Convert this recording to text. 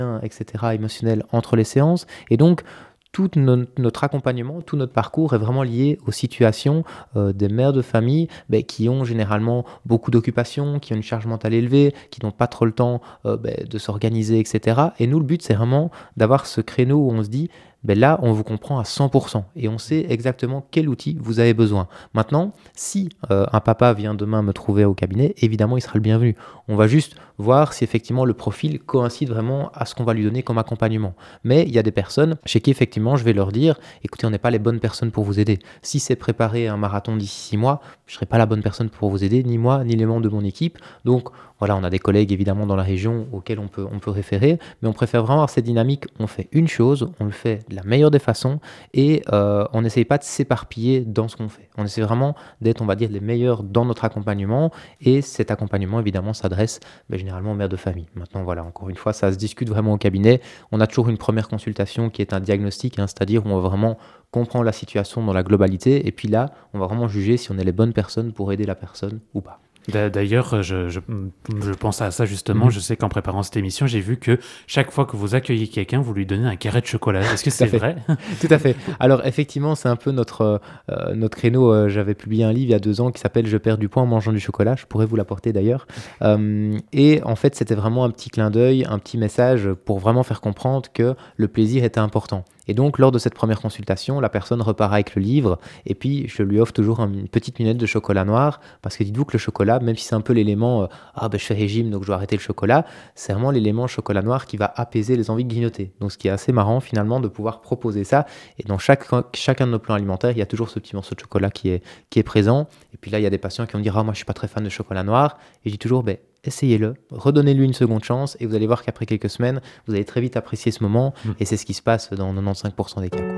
etc., émotionnel entre les séances. Et donc, tout notre accompagnement, tout notre parcours est vraiment lié aux situations des mères de famille qui ont généralement beaucoup d'occupations, qui ont une charge mentale élevée, qui n'ont pas trop le temps de s'organiser, etc. Et nous, le but, c'est vraiment d'avoir ce créneau où on se dit, là, on vous comprend à 100% et on sait exactement quel outil vous avez besoin. Maintenant, si un papa vient demain me trouver au cabinet, évidemment, il sera le bienvenu. On va juste voir si effectivement le profil coïncide vraiment à ce qu'on va lui donner comme accompagnement. Mais il y a des personnes chez qui effectivement je vais leur dire, écoutez, on n'est pas les bonnes personnes pour vous aider. Si c'est préparer un marathon d'ici 6 mois, je ne serai pas la bonne personne pour vous aider, ni moi, ni les membres de mon équipe. Donc voilà, on a des collègues évidemment dans la région auxquels on peut référer, mais on préfère vraiment avoir cette dynamique. On fait une chose, on le fait de la meilleure des façons et on n'essaye pas de s'éparpiller dans ce qu'on fait. On essaie vraiment d'être, on va dire, les meilleurs dans notre accompagnement et cet accompagnement évidemment s'adresse généralement aux mères de famille. Maintenant voilà, encore une fois, ça se discute vraiment au cabinet. On a toujours une première consultation qui est un diagnostic, c'est-à-dire où on va vraiment comprendre la situation dans la globalité et puis là, on va vraiment juger si on est les bonnes personnes pour aider la personne ou pas. D'ailleurs, je pense à ça justement. Je sais qu'en préparant cette émission, j'ai vu que chaque fois que vous accueillez quelqu'un, vous lui donnez un carré de chocolat. Est-ce que c'est vrai? Tout à fait. Alors effectivement, c'est un peu notre créneau. J'avais publié un livre il y a 2 ans qui s'appelle « Je perds du poids en mangeant du chocolat ». Je pourrais vous l'apporter d'ailleurs. Et en fait, c'était vraiment un petit clin d'œil, un petit message pour vraiment faire comprendre que le plaisir était important. Et donc, lors de cette première consultation, la personne repart avec le livre et puis je lui offre toujours une petite minette de chocolat noir parce que dites-vous que le chocolat, même si c'est un peu l'élément je fais régime donc je dois arrêter le chocolat, c'est vraiment l'élément chocolat noir qui va apaiser les envies de grignoter. Donc, ce qui est assez marrant finalement de pouvoir proposer ça. Et dans chacun de nos plans alimentaires, il y a toujours ce petit morceau de chocolat qui est présent. Et puis là, il y a des patients qui vont me dire « moi, je suis pas très fan de chocolat noir ». Et je dis toujours « essayez-le, redonnez-lui une seconde chance et vous allez voir qu'après quelques semaines, vous allez très vite apprécier ce moment et c'est ce qui se passe dans 95% des cas.